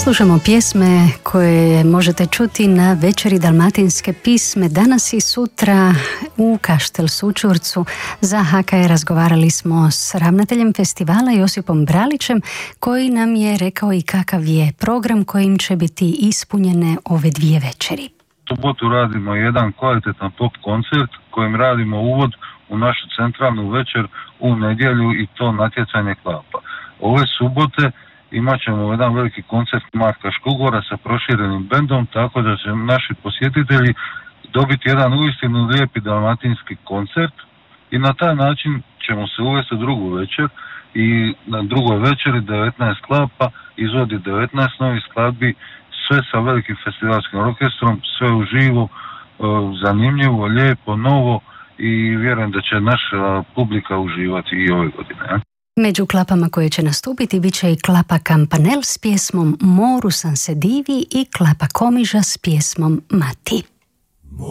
Slušamo pjesme koje možete čuti na večeri Dalmatinske pisme danas i sutra u Kaštel Sućurcu. Za HKR razgovarali smo s ravnateljem festivala Josipom Bralićem, koji nam je rekao i kakav je program kojim će biti ispunjene ove dvije večeri. U subotu radimo jedan kvalitetan pop koncert kojim radimo uvod u našu centralnu večer u nedjelju i to natjecanje klapa. Ove subote imat ćemo jedan veliki koncert Marka Škugora sa proširenim bendom, tako da će naši posjetitelji dobiti jedan uistinu lijepi dalmatinski koncert i na taj način ćemo se uvesti u drugu večer i na drugoj večeri 19 klapa izvodi 19 novih skladbi, sve sa velikim festivalskim orkestrom, sve uživo, zanimljivo, lijepo, novo i vjerujem da će naša publika uživati i ove godine. Među klapama koje će nastupiti bit će i klapa Campanel s pjesmom Moru sam se divi i klapa Komiža s pjesmom Mati.